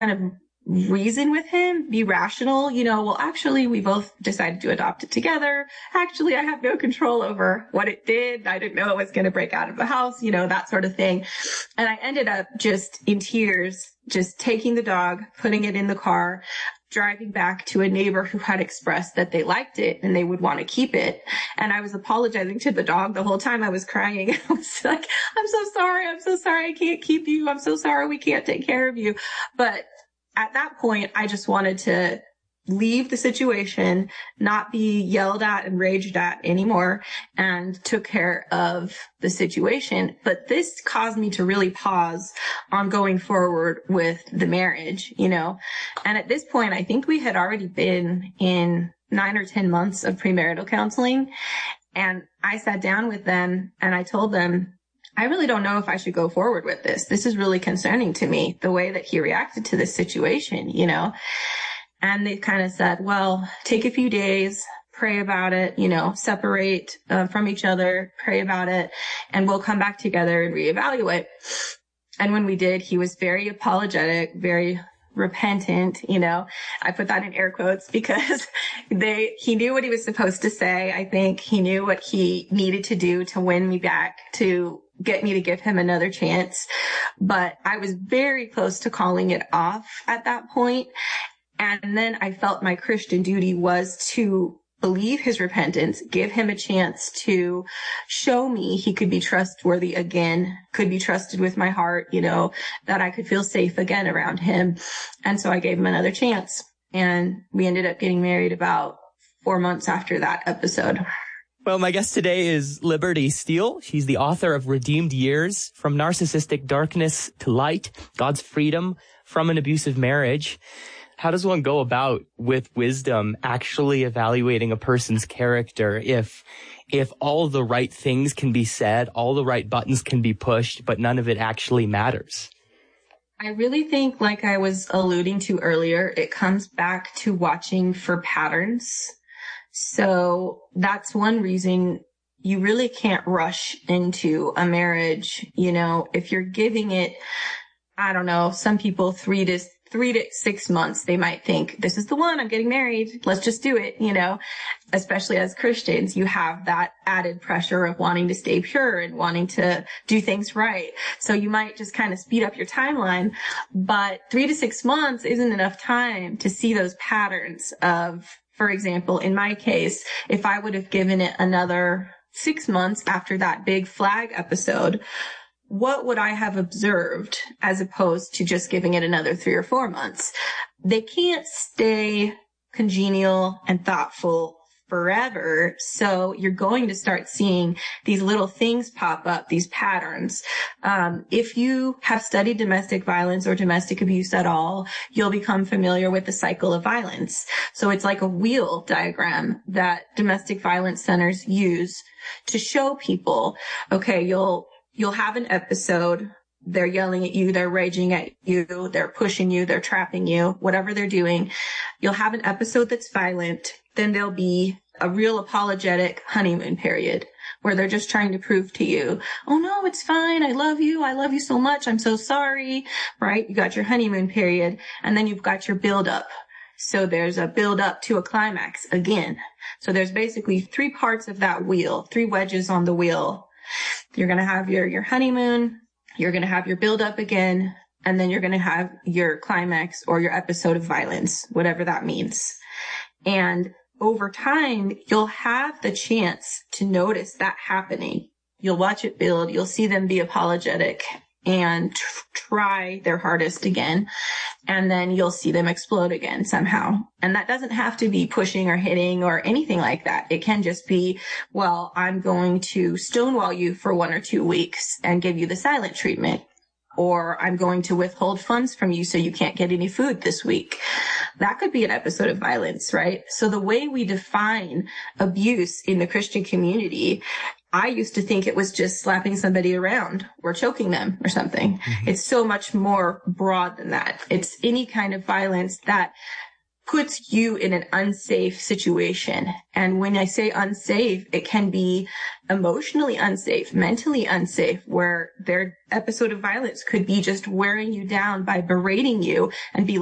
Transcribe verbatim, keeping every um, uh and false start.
of reason with him, be rational, you know, well, actually, we both decided to adopt it together. Actually, I have no control over what it did. I didn't know it was going to break out of the house, you know, that sort of thing. And I ended up just in tears, just taking the dog, putting it in the car, driving back to a neighbor who had expressed that they liked it and they would want to keep it. And I was apologizing to the dog the whole time. I was crying. I was like, I'm so sorry. I'm so sorry. I can't keep you. I'm so sorry. We can't take care of you. But at that point, I just wanted to leave the situation, not be yelled at and raged at anymore, and took care of the situation. But this caused me to really pause on going forward with the marriage, you know. And at this point, I think we had already been in nine or ten months of premarital counseling. And I sat down with them and I told them, I really don't know if I should go forward with this. This is really concerning to me, the way that he reacted to this situation, you know. And they kind of said, well, take a few days, pray about it, you know, separate uh, from each other, pray about it, and we'll come back together and reevaluate. And when we did, he was very apologetic, very repentant, you know. I put that in air quotes because they, he knew what he was supposed to say. I think he knew what he needed to do to win me back, to get me to give him another chance. But I was very close to calling it off at that point. And then I felt my Christian duty was to believe his repentance, give him a chance to show me he could be trustworthy again, could be trusted with my heart, you know, that I could feel safe again around him. And so I gave him another chance. And we ended up getting married about four months after that episode. Well, my guest today is Liberty Steele. She's the author of Redeemed Years, From Narcissistic Darkness to Light, God's Freedom from an Abusive Marriage. How does one go about, with wisdom, actually evaluating a person's character if if all the right things can be said, all the right buttons can be pushed, but none of it actually matters? I really think, like I was alluding to earlier, it comes back to watching for patterns. So that's one reason you really can't rush into a marriage. You know, if you're giving it, I don't know, some people three to three to six months, they might think, this is the one, I'm getting married, let's just do it, you know. Especially as Christians, you have that added pressure of wanting to stay pure and wanting to do things right. So you might just kind of speed up your timeline, but three to six months isn't enough time to see those patterns of, for example, in my case, if I would have given it another six months after that big flag episode, what would I have observed as opposed to just giving it another three or four months? They can't stay congenial and thoughtful forever. So you're going to start seeing these little things pop up, these patterns. Um, if you have studied domestic violence or domestic abuse at all, you'll become familiar with the cycle of violence. So it's like a wheel diagram that domestic violence centers use to show people, okay, you'll You'll have an episode. They're yelling at you. They're raging at you. They're pushing you. They're trapping you, whatever they're doing. You'll have an episode that's violent. Then there'll be a real apologetic honeymoon period where they're just trying to prove to you, oh no, it's fine. I love you. I love you so much. I'm so sorry. Right? You got your honeymoon period, and then you've got your build up. So there's a build up to a climax again. So there's basically three parts of that wheel, three wedges on the wheel. You're going to have your, your honeymoon, you're going to have your build up again, and then you're going to have your climax or your episode of violence, whatever that means. And over time, you'll have the chance to notice that happening. You'll watch it build. You'll see them be apologetic and t- try their hardest again. And then you'll see them explode again somehow. And that doesn't have to be pushing or hitting or anything like that. It can just be, well, I'm going to stonewall you for one or two weeks and give you the silent treatment. Or I'm going to withhold funds from you so you can't get any food this week. That could be an episode of violence, right? So the way we define abuse in the Christian community, I used to think it was just slapping somebody around or choking them or something. Mm-hmm. It's so much more broad than that. It's any kind of violence that puts you in an unsafe situation. And when I say unsafe, it can be emotionally unsafe, mentally unsafe, where their episode of violence could be just wearing you down by berating you and be